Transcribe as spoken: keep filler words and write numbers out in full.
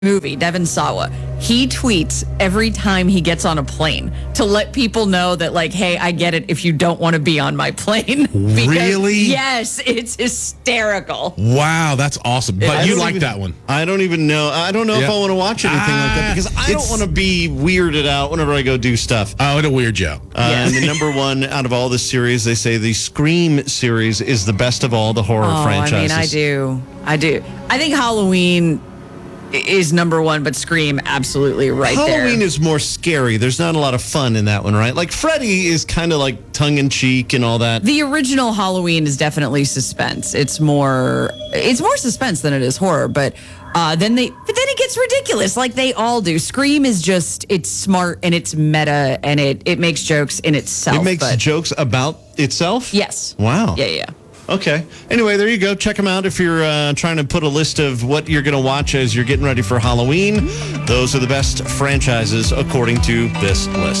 movie, Devin Sawa, he tweets every time he gets on a plane to let people know that, like, hey, I get it if you don't want to be on my plane. Because, Really? Yes, it's hysterical. Wow, that's awesome. But I you don't like even- that one. I don't even know. I don't know if Yeah. I want to watch anything like that Ah, because I don't it's- want to be weirded out whenever I go do stuff. Oh, and a weird Joe. Uh, Yes. And the number one out of all the series, they say the Scream series is the best of all the horror Oh, franchises. I mean, I do. I do. I think Halloween is number one, but Scream absolutely right Halloween there. is more scary. There's not a lot of fun in that one, right? Like Freddy is kind of like tongue in cheek and all that. The original Halloween is definitely suspense. It's more it's more suspense than it is horror, but uh, then they but then it gets ridiculous like they all do. Scream is just it's smart and it's meta and it it makes jokes in itself. It makes but jokes about itself? yes. Wow. Yeah, yeah. Okay. Anyway, there you go. Check them out if you're uh, trying to put a list of what you're going to watch as you're getting ready for Halloween. Those are the best franchises according to this list.